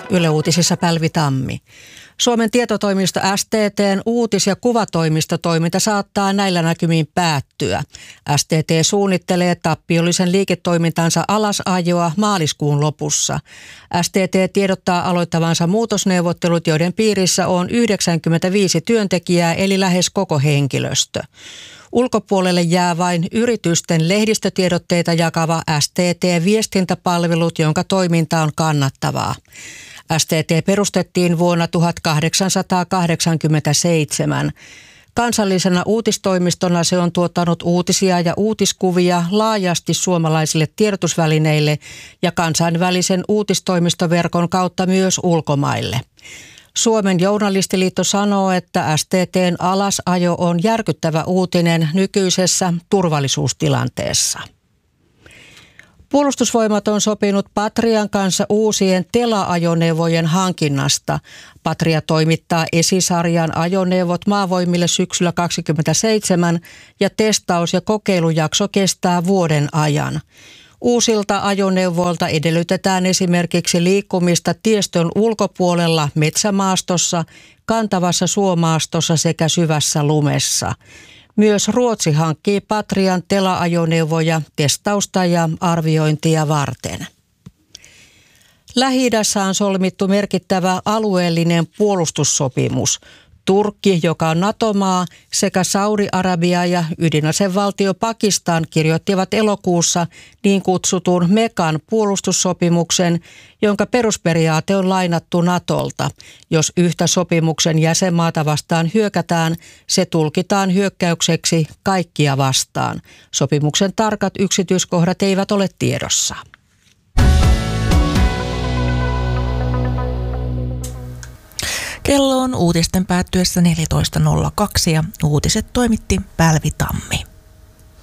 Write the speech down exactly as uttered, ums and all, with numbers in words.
Yle Uutisissa Päivi Tammi. Suomen tietotoimisto S T T:n uutis- ja kuvatoimistotoiminta saattaa näillä näkymin päättyä. S T T suunnittelee tappiollisen liiketoimintansa alasajoa maaliskuun lopussa. S T T tiedottaa aloittavansa muutosneuvottelut, joiden piirissä on yhdeksänkymmentäviisi työntekijää eli lähes koko henkilöstö. Ulkopuolelle jää vain yritysten lehdistötiedotteita jakava S T T-viestintäpalvelut, jonka toiminta on kannattavaa. S T T perustettiin vuonna tuhatkahdeksansataakahdeksankymmentäseitsemän. Kansallisena uutistoimistona se on tuottanut uutisia ja uutiskuvia laajasti suomalaisille tiedotusvälineille ja kansainvälisen uutistoimistoverkon kautta myös ulkomaille. Suomen journalistiliitto sanoo, että S T T:n alasajo on järkyttävä uutinen nykyisessä turvallisuustilanteessa. Puolustusvoimat on sopinut Patrian kanssa uusien Tela-ajoneuvojen hankinnasta. Patria toimittaa esisarjan ajoneuvot maavoimille syksyllä kaksikymmentäseitsemän ja testaus- ja kokeilujakso kestää vuoden ajan. Uusilta ajoneuvoilta edellytetään esimerkiksi liikkumista tiestön ulkopuolella metsämaastossa, kantavassa suomaastossa sekä syvässä lumessa. Myös Ruotsi hankkii Patrian Tela-ajoneuvoja testausta ja arviointia varten. Lähi-idässä on solmittu merkittävä alueellinen puolustussopimus. Turkki, joka on NATO-maa, sekä Saudi-Arabia ja ydinasevaltio Pakistan kirjoittivat elokuussa niin kutsutun Mekan puolustussopimuksen, jonka perusperiaate on lainattu NATOlta. Jos yhtä sopimuksen jäsenmaata vastaan hyökätään, se tulkitaan hyökkäykseksi kaikkia vastaan. Sopimuksen tarkat yksityiskohdat eivät ole tiedossa. Kello on uutisten päättyessä neljätoista nolla kaksi ja uutiset toimitti Päivi Tammi.